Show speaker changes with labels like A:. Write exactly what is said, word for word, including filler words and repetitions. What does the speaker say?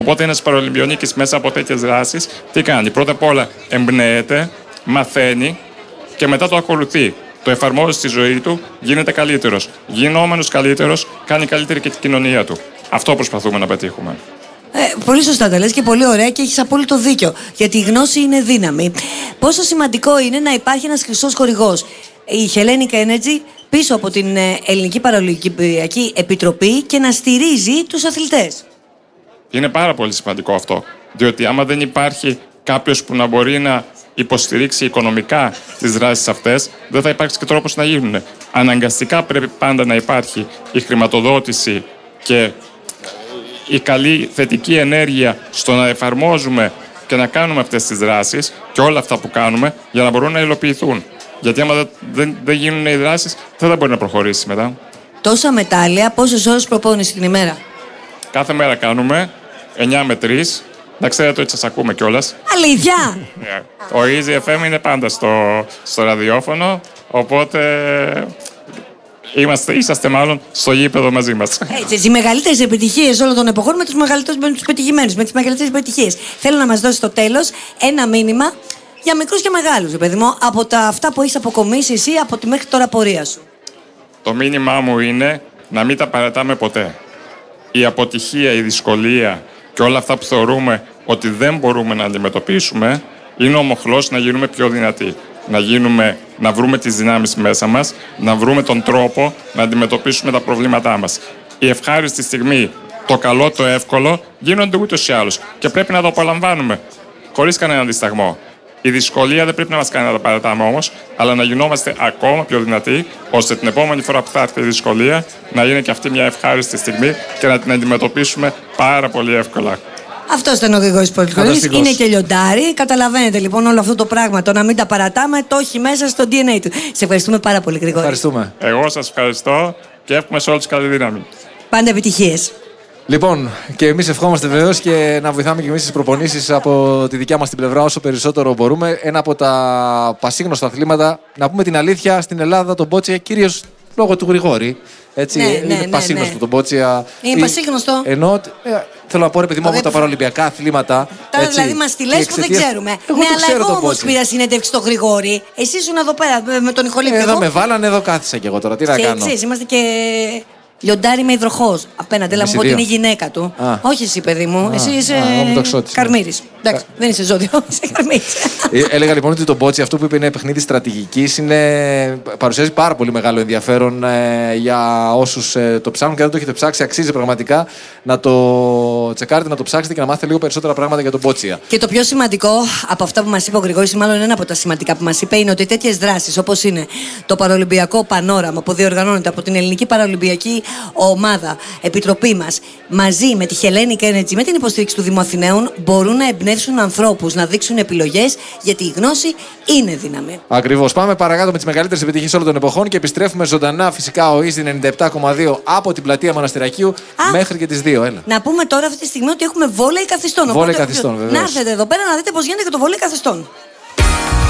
A: Οπότε ένας Παραολυμπιονίκης μέσα από τέτοιες δράσεις τι κάνει? Πρώτα απ' όλα εμπνέεται, μαθαίνει και μετά το ακολουθεί. Το εφαρμόζει στη ζωή του, γίνεται καλύτερος. Γινόμενος καλύτερος, κάνει καλύτερη και την κοινωνία του. Αυτό προσπαθούμε να πετύχουμε.
B: Ε, πολύ σωστά τα λες και πολύ ωραία και έχεις απόλυτο δίκιο. Γιατί η γνώση είναι δύναμη. Πόσο σημαντικό είναι να υπάρχει ένας χρυσός χορηγός. Η Hellenic Energy πίσω από την Ελληνική Παραολυμπιακή Επιτροπή και να στηρίζει τους αθλητές.
A: Είναι πάρα πολύ σημαντικό αυτό. Διότι άμα δεν υπάρχει κάποιος που να μπορεί να υποστηρίξει οικονομικά τις δράσεις αυτές, δεν θα υπάρξει και τρόπος να γίνουν. Αναγκαστικά πρέπει πάντα να υπάρχει η χρηματοδότηση και η καλή θετική ενέργεια στο να εφαρμόζουμε και να κάνουμε αυτές τις δράσεις και όλα αυτά που κάνουμε για να μπορούν να υλοποιηθούν. Γιατί άμα δεν, δεν γίνουν οι δράσεις, δεν θα μπορεί να προχωρήσει μετά.
B: Τόσα μετάλλια, πόσες ώρες προπόνηση την ημέρα?
A: Κάθε μέρα κάνουμε εννιά με τρεις. Να ξέρετε ότι σας ακούμε κιόλας.
B: Αλήθεια!
A: Yeah. Το Easy εφ εμ είναι πάντα στο, στο ραδιόφωνο, οπότε είμαστε, είσαστε μάλλον στο γήπεδο μαζί μας.
B: Έτσι, οι μεγαλύτερες επιτυχίες όλων των εποχών με τους μεγαλύτερους, με τους πετυχημένους, με τις μεγαλύτερες επιτυχίες. Θέλω να μας δώσει στο τέλος ένα μήνυμα για μικρούς και μεγάλους, παιδί μου, από τα αυτά που έχεις αποκομίσει εσύ από τη μέχρι τώρα πορεία σου.
A: Το μήνυμά μου είναι να μην τα παρατάμε ποτέ. Η αποτυχία, η δυσκολία και όλα αυτά που θεωρούμε ότι δεν μπορούμε να αντιμετωπίσουμε είναι ο μοχλός να γίνουμε πιο δυνατοί. Να, γίνουμε, να βρούμε τις δυνάμεις μέσα μας, να βρούμε τον τρόπο να αντιμετωπίσουμε τα προβλήματά μας. Η ευχάριστη στιγμή, το καλό, το εύκολο γίνονται ούτως ή άλλως και πρέπει να το απολαμβάνουμε χωρίς κανέναν δισταγμό. Η δυσκολία δεν πρέπει να μας κάνει να τα παρατάμε όμως, αλλά να γινόμαστε ακόμα πιο δυνατοί, ώστε την επόμενη φορά που θα έρθει η δυσκολία να είναι και αυτή μια ευχάριστη στιγμή και να την αντιμετωπίσουμε πάρα πολύ εύκολα.
B: Αυτό ήταν ο Γρηγόρης Πολυχρονίδης. Είναι και λιοντάρι. Καταλαβαίνετε λοιπόν όλο αυτό το πράγμα. Το να μην τα παρατάμε, το έχει μέσα στο ντι εν έι του. Σε ευχαριστούμε πάρα πολύ, Γρηγόρη.
C: Ευχαριστούμε.
A: Εγώ σας ευχαριστώ και εύχομαι σε όλους καλή δύναμη.
B: Πάντα επιτυχίες.
C: Λοιπόν, και εμείς ευχόμαστε βεβαίως και να βοηθάμε και εμείς τις προπονήσεις από τη δικιά μας την πλευρά όσο περισσότερο μπορούμε. Ένα από τα πασίγνωστα αθλήματα, να πούμε την αλήθεια, στην Ελλάδα τον μπότσια κυρίως λόγω του Γρηγόρη. Έτσι,
B: ναι,
C: είναι
B: ναι,
C: πασίγνωστο
B: ναι.
C: τον μπότσια.
B: Είναι
C: ή...
B: πασίγνωστο.
C: Ενώ, ε, θέλω να πω ρε παιδί μου από τα παραολυμπιακά αθλήματα.
B: Τώρα
C: έτσι,
B: δηλαδή μας τη λες που δεν ξέρουμε.
C: Εγώ
B: ναι,
C: το
B: αλλά
C: ξέρω
B: εγώ όμως
C: μπότσια.
B: πήρα συνέντευξη στον Γρηγόρη. Εσύ ήσουν εδώ πέρα με τον Ιχολίπη.
C: Ε, εδώ με βάλανε, εδώ κάθισα κι εγώ τώρα. Τι να
B: και
C: κάνω.
B: ξέρεις, είμαστε και λιοντάρι με υδροχός απέναντι. Έλα μου πω ότι είναι η γυναίκα του.
C: Α.
B: Όχι εσύ, παιδί μου.
C: Α.
B: Εσύ είσαι
C: Α,
B: Καρμύρης. Εντάξει, δεν είσαι ζώδιο. Είσαι Καρμύρης.
C: Ε, έλεγα λοιπόν ότι το μπότσι, αυτό που είπε είναι παιχνίδι στρατηγικής, είναι... παρουσιάζει πάρα πολύ μεγάλο ενδιαφέρον ε, για όσους ε, το ψάχνουν και αν δεν το έχετε ψάξει. Αξίζει πραγματικά να το τσεκάρετε, να το ψάξετε και να μάθετε λίγο περισσότερα πράγματα για τον μπότσια.
B: Και το πιο σημαντικό από αυτά που μας είπε ο Γρηγόρης, μάλλον ένα από τα σημαντικά που μας είπε, είναι ότι τέτοιες δράσεις όπως είναι το Παραολυμπιακό Πανόραμα που διοργανώνεται από την Ελληνική Παραολυμπιακή Ομάδα, Επιτροπή μας, μαζί με τη Hellenic Energy, με την υποστήριξη του Δήμου Αθηναίων, μπορούν να εμπνεύσουν ανθρώπους, να δείξουν επιλογές, γιατί η γνώση είναι δύναμη.
C: Ακριβώς. Πάμε παρακάτω με τις μεγαλύτερες επιτυχίες όλων των εποχών και επιστρέφουμε ζωντανά φυσικά ο Easy ενενήντα επτά κόμμα δύο από την πλατεία Μοναστηρακίου
B: Α,
C: μέχρι και τις δύο. Έλα.
B: Να πούμε τώρα αυτή τη στιγμή ότι έχουμε βόλεϊ καθιστών.
C: Βόλεϊ
B: Οπότε,
C: καθιστών, βεβαίως.
B: να έρθετε εδώ πέρα να δείτε πώς γίνεται και το βόλεϊ καθιστών.